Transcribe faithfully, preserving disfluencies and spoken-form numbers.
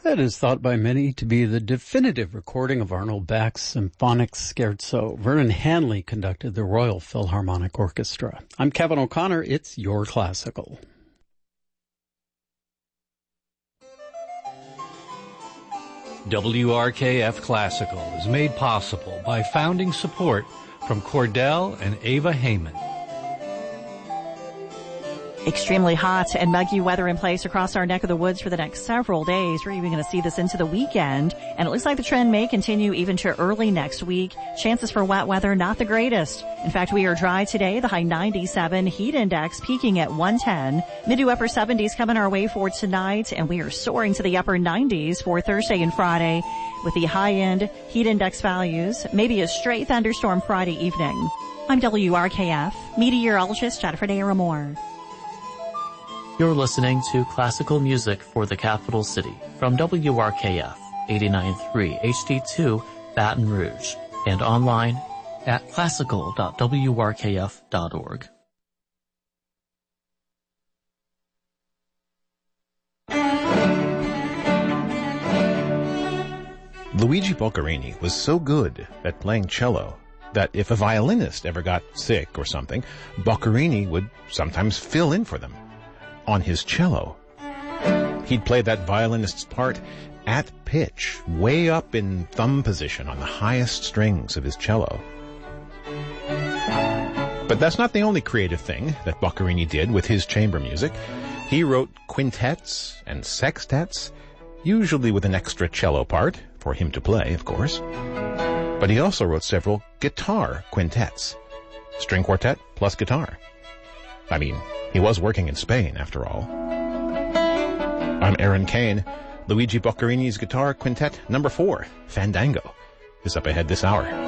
That is thought by many to be the definitive recording of Arnold Bach's symphonic scherzo. Vernon Hanley conducted the Royal Philharmonic Orchestra. I'm Kevin O'Connor. It's Your Classical. W R K F Classical is made possible by founding support from Cordell and Ava Heyman. Extremely hot and muggy weather in place across our neck of the woods for the next several days. We're even going to see this into the weekend, and it looks like the trend may continue even to early next week. Chances for wet weather not the greatest. In fact, we are dry today, the high ninety-seven, heat index peaking at one ten. Mid to upper seventies coming our way for tonight, and we are soaring to the upper nineties for Thursday and Friday with the high-end heat index values. Maybe a straight thunderstorm Friday evening. I'm W R K F meteorologist Jennifer Naramore. You're listening to classical music for the capital city from W R K F eighty-nine point three H D two Baton Rouge and online at classical dot w r k f dot org. Luigi Boccherini was so good at playing cello that if a violinist ever got sick or something, Boccherini would sometimes fill in for them on his cello. He'd play that violinist's part at pitch, way up in thumb position on the highest strings of his cello. But that's not the only creative thing that Boccherini did with his chamber music. He wrote quintets and sextets, usually with an extra cello part, for him to play, of course. But he also wrote several guitar quintets, string quartet plus guitar. I mean, he was working in Spain, after all. I'm Aaron Kane. Luigi Boccherini's Guitar Quintet number four, Fandango, is up ahead this hour.